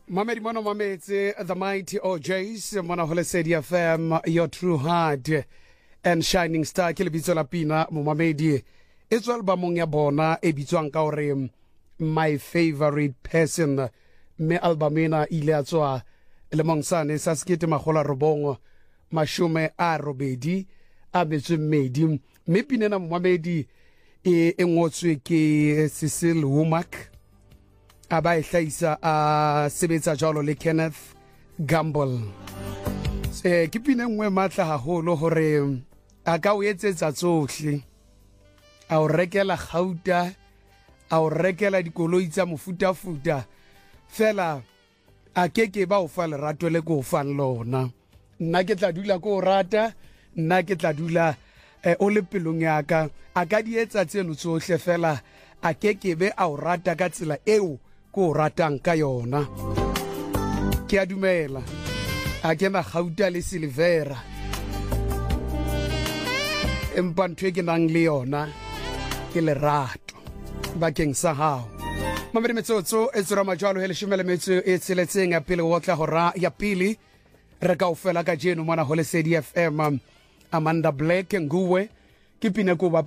Mamedi Mono Mametse, the mighty OJs, Mona Holesedi FM, your true heart and shining star, Kilibitso Lapina, Mamedi. It's all Bamunga Bona, Ebituan Kaurem, my favorite person, me albamena Iliazoa, Lemongsane, Saskite Mahola Robongo, Mashume Arobedi, Abezu Medium, Mepinena Mamedi, Engotsuke Cecil Womack. Abai hlaisa sebetsa jalo le Kenneth Gamble ke pine nngwe matla haholo hore a ka o etsetsa tsohle a o rekela gauta a o rekela dikoloi tsa mofuta fela a keke ba o fa lerato le go fan lona nna ke tla dula go rata nna ke tla dula o le pelong ya ka a ka di etsa tseno tsohle fela a keke be a o rata ka tsela eo ko ratang ka yona ke a dumela a kena gauta le silvera empa ntwe ke nang le yona ke lerato bakeng sa hao mamedi metsotso e tsura majalo hele shumele metso e tseletseng ya pele wotla hora ya pili re ka ofela ka jeno mona Holesedi FM Amanda Black nguwe ke pina ko ba